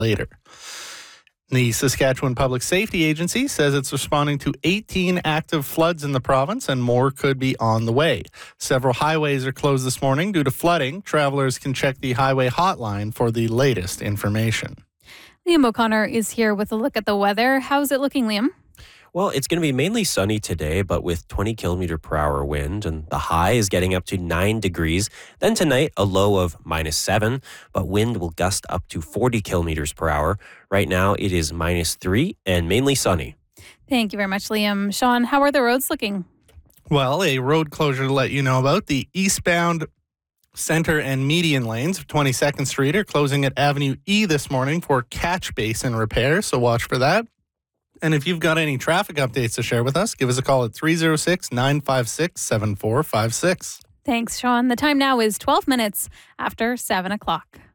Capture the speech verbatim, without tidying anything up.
later. The Saskatchewan Public Safety Agency says it's responding to eighteen active floods in the province, and more could be on the way. Several highways are closed this morning due to flooding. Travelers can check the highway hotline for the latest information. Liam O'Connor is here with a look at the weather. How's it looking, Liam? Well, it's going to be mainly sunny today, but with twenty kilometer per hour wind, and the high is getting up to nine degrees. Then tonight, a low of minus seven, but wind will gust up to forty kilometers per hour. Right now, it is minus three and mainly sunny. Thank you very much, Liam. Sean, how are the roads looking? Well, a road closure to let you know about. The eastbound center and median lanes of twenty-second Street are closing at Avenue E this morning for catch basin repair, so watch for that. And if you've got any traffic updates to share with us, give us a call at three oh six, nine five six, seven four five six. Thanks, Sean. The time now is twelve minutes after seven o'clock.